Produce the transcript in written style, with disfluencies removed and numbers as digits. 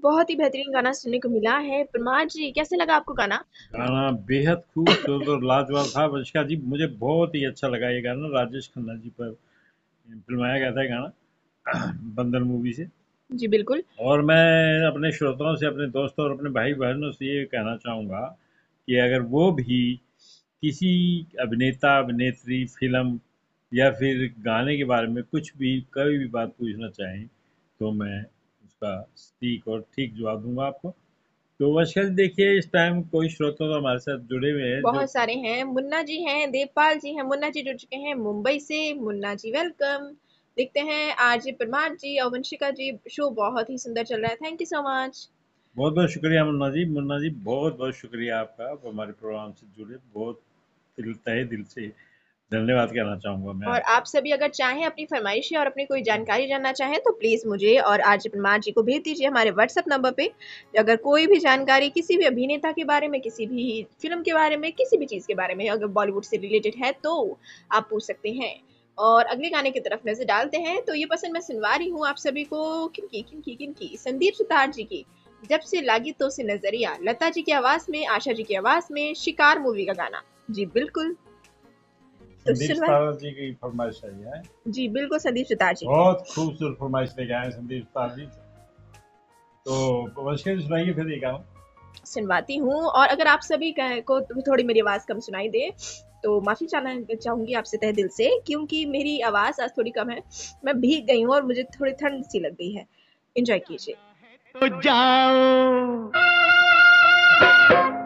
बहुत ही बेहतरीन गाना सुनने को मिला है। परमार जी, कैसे लगा आपको गाना? गाना बेहद खूबसूरत और लाजवाब था। वंशिका जी, मुझे बहुत ही अच्छा लगा ये गाना। राजेश खन्ना जी पर फिल्माया गया था ये गाना बंदर मूवी से। जी, बिल्कुल। और मैं अपने श्रोताओं से, अपने दोस्तों और अपने भाई बहनों से ये कहना चाहूँगा कि अगर वो भी किसी अभिनेता, अभिनेत्री, फ़िल्म या फिर गाने के बारे में कुछ भी, कोई भी बात पूछना चाहें, तो मैं उसका सटीक और ठीक जवाब दूँगा आपको। तो वर्षा जी, देखिए इस टाइम कोई श्रोता तो हमारे साथ जुड़े हुए हैं जो बहुत सारे हैं, मुन्ना जी हैं, देवपाल जी हैं, मुन्ना जी जुड़ चुके हैं मुंबई से। मुन्ना जी वेलकम। देखते हैं आज परमार जी और वंशिका जी, शो बहुत ही सुंदर चल रहा है। Thank you so much. बहुत बहुत शुक्रिया मुन्ना जी। मुन्ना जी, बहुत बहुत शुक्रिया आपका, आप हमारे प्रोग्राम से जुड़े। बहुत तहे दिल से धन्यवाद कहना चाहूँगा मैं और आपका। आप सभी अगर चाहें अपनी फरमाइशें और अपनी कोई जानकारी जानना चाहें तो प्लीज़ मुझे और आरजे परमार जी को भेज दीजिए हमारे व्हाट्सएप नंबर पे। अगर कोई भी जानकारी किसी भी अभिनेता के बारे में, किसी भी फिल्म के बारे में, किसी भी चीज़ के बारे में अगर बॉलीवुड से रिलेटेड है तो आप पूछ सकते हैं। और अगले गाने की तरफ नजर डालते हैं। तो ये पसंद मैं सुनवा रही हूँ आप सभी को। किनकी किनकी किनकी, संदीप सुतार जी की जब से लागी तो से नजरिया, लता जी की आवाज में, आशा जी की आवाज में, शिकार मूवी का गाना। जी बिल्कुल। तो संदीप सुनवाए। सतारा जी की फरमाइश आई है। जी बिल्कुल, संदीप सुतार जी की बहुत खूबसूरत फरमाइश लेके आए हैं संदीप सतारा जी। तो वंशिका जी, सुनाइए फिर ये गाना। सुनवाती हूँ। और अगर आप सभी को थोड़ी मेरी आवाज़ कम सुनाई दे तो माफ़ी चाहना चाहूँगी आपसे तहे दिल से, क्योंकि मेरी आवाज़ आज थोड़ी कम है। मैं भीग गई हूँ और मुझे थोड़ी ठंड सी लग गई है। एंजॉय कीजिए। तो जाओ